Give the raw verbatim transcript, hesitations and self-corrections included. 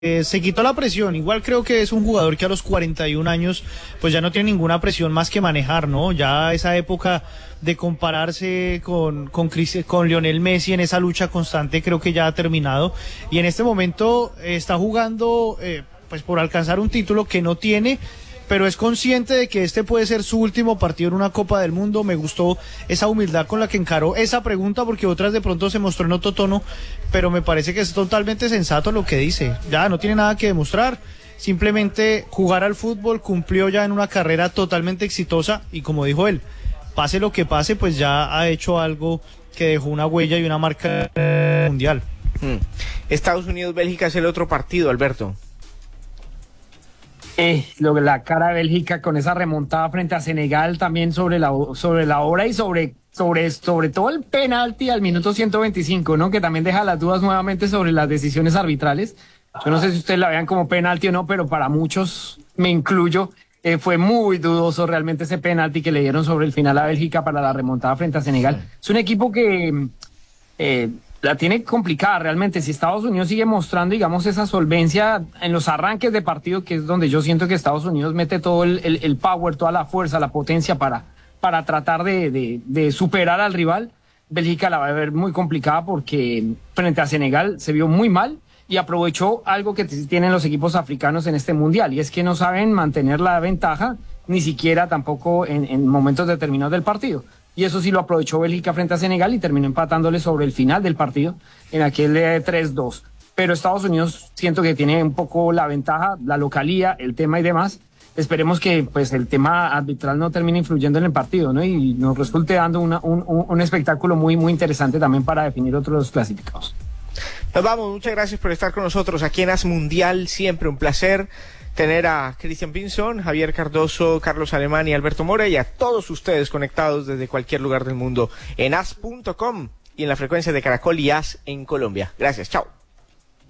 Eh, se quitó la presión. Igual creo que es un jugador que a los cuarenta y un años pues ya no tiene ninguna presión más que manejar, ¿no? Ya esa época de compararse con, con, Chris, con Lionel Messi en esa lucha constante creo que ya ha terminado, y en este momento eh, está jugando eh, pues por alcanzar un título que no tiene, pero es consciente de que este puede ser su último partido en una Copa del Mundo. Me gustó esa humildad con la que encaró esa pregunta, porque otras de pronto se mostró en otro tono, pero me parece que es totalmente sensato lo que dice. Ya no tiene nada que demostrar, simplemente jugar al fútbol, cumplió ya en una carrera totalmente exitosa, y como dijo él, pase lo que pase, pues ya ha hecho algo que dejó una huella y una marca mundial. Hmm. Estados Unidos-Bélgica es el otro partido, Alberto. Eh, lo, la cara de Bélgica con esa remontada frente a Senegal también sobre la sobre la hora y sobre sobre sobre todo el penalti al minuto ciento veinticinco, ¿no? Que también deja las dudas nuevamente sobre las decisiones arbitrales. Yo no sé si ustedes la vean como penalti o no, pero para muchos, me incluyo, eh, fue muy dudoso realmente ese penalti que le dieron sobre el final a Bélgica para la remontada frente a Senegal. Es un equipo que eh, la tiene complicada realmente. Si Estados Unidos sigue mostrando, digamos, esa solvencia en los arranques de partido, que es donde yo siento que Estados Unidos mete todo el, el, el power, toda la fuerza, la potencia para, para tratar de, de, de superar al rival, Bélgica la va a ver muy complicada, porque frente a Senegal se vio muy mal y aprovechó algo que tienen los equipos africanos en este mundial, y es que no saben mantener la ventaja, ni siquiera tampoco en, en momentos determinados del partido. Y eso sí lo aprovechó Bélgica frente a Senegal y terminó empatándole sobre el final del partido en aquel eh, tres dos. Pero Estados Unidos siento que tiene un poco la ventaja, la localía, el tema y demás. Esperemos que pues el tema arbitral no termine influyendo en el partido, ¿no? Y nos resulte dando una, un, un, un espectáculo muy, muy interesante también para definir otros clasificados. Nos vamos, muchas gracias por estar con nosotros aquí en As Mundial, siempre un placer tener a Cristian Pinzón, Javier Cardoso, Carlos Alemán y Alberto Mora, y a todos ustedes conectados desde cualquier lugar del mundo en as punto com y en la frecuencia de Caracol y As en Colombia. Gracias, chao.